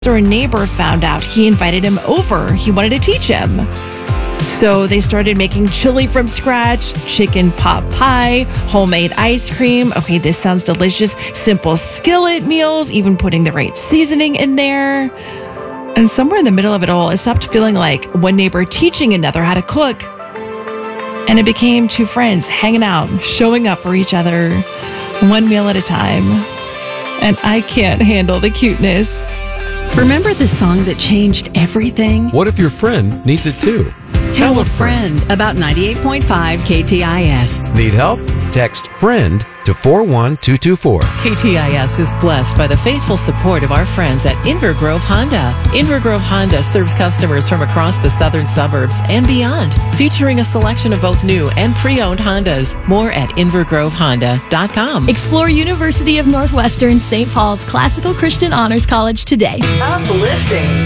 After a neighbor found out, he invited him over. He wanted to teach him. So they started making chili from scratch, chicken pot pie, homemade ice cream. Okay, this sounds delicious. Simple skillet meals, even putting the right seasoning in there. And somewhere in the middle of it all, it stopped feeling like one neighbor teaching another how to cook. And it became two friends hanging out, showing up for each other, one meal at a time. And I can't handle the cuteness. Remember the song that changed everything? What if your friend needs it too? Tell a friend about 98.5 KTIS. Need help? Text FRIEND to 41224. KTIS is blessed by the faithful support of our friends at Inver Grove Honda. Inver Grove Honda serves customers from across the southern suburbs and beyond, featuring a selection of both new and pre-owned Hondas. More at invergrovehonda.com. Explore University of Northwestern St. Paul's Classical Christian Honors College today. Uplifting.